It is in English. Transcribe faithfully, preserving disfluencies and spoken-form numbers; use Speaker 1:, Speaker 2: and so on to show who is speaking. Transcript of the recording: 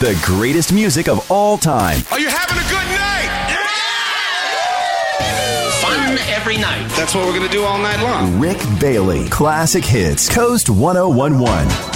Speaker 1: The greatest music of all time.
Speaker 2: Are you having a good night?
Speaker 3: Yeah! Fun every night.
Speaker 2: That's what we're going to do all night long.
Speaker 1: Rick Bailey. Classic Hits. Coast one oh one one.